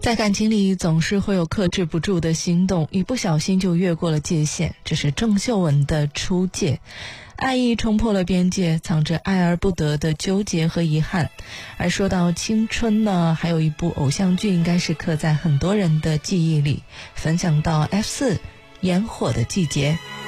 在感情里总是会有克制不住的心动，一不小心就越过了界限，这是郑秀文的出界。爱意冲破了边界，藏着爱而不得的纠结和遗憾。而说到青春呢，还有一部偶像剧应该是刻在很多人的记忆里，分享到 F4 焰火的季节。